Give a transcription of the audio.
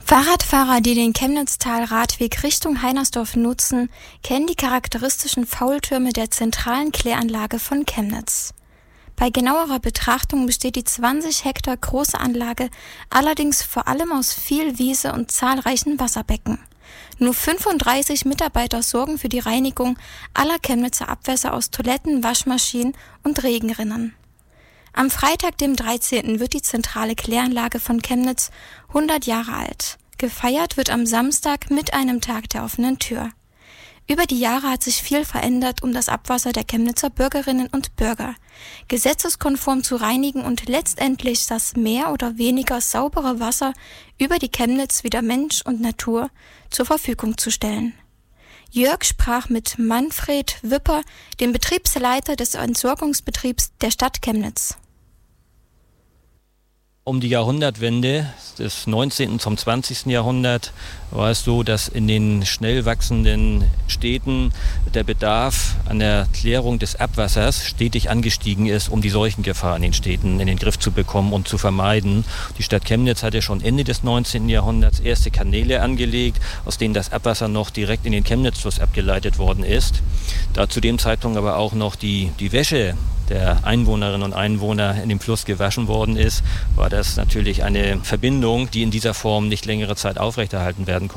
Fahrradfahrer, die den Chemnitztal-Radweg Richtung Heinersdorf nutzen, kennen die charakteristischen Faultürme der zentralen Kläranlage von Chemnitz. Bei genauerer Betrachtung besteht die 20 Hektar große Anlage allerdings vor allem aus viel Wiese und zahlreichen Wasserbecken. Nur 35 Mitarbeiter sorgen für die Reinigung aller Chemnitzer Abwässer aus Toiletten, Waschmaschinen und Regenrinnen. Am Freitag, dem 13. wird die zentrale Kläranlage von Chemnitz 100 Jahre alt. Gefeiert wird am Samstag mit einem Tag der offenen Tür. Über die Jahre hat sich viel verändert, um das Abwasser der Chemnitzer Bürgerinnen und Bürger gesetzeskonform zu reinigen und letztendlich das mehr oder weniger saubere Wasser über die Chemnitz wieder Mensch und Natur zur Verfügung zu stellen. Jörg sprach mit Manfred Wipper, dem Betriebsleiter des Entsorgungsbetriebs der Stadt Chemnitz. Um die Jahrhundertwende des 19. zum 20. Jahrhundert war es so, dass in den schnell wachsenden Städten der Bedarf an der Klärung des Abwassers stetig angestiegen ist, um die Seuchengefahr in den Städten in den Griff zu bekommen und zu vermeiden. Die Stadt Chemnitz hatte schon Ende des 19. Jahrhunderts erste Kanäle angelegt, aus denen das Abwasser noch direkt in den Chemnitzfluss abgeleitet worden ist. Da zu dem Zeitpunkt aber auch noch die Wäsche der Einwohnerinnen und Einwohner in dem Fluss gewaschen worden ist, war das natürlich eine Verbindung, die in dieser Form nicht längere Zeit aufrechterhalten werden konnte.